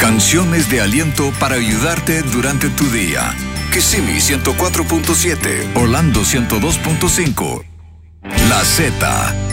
Canciones de aliento para ayudarte durante tu día. Kissimmee 104.7, Orlando 102.5. La Z,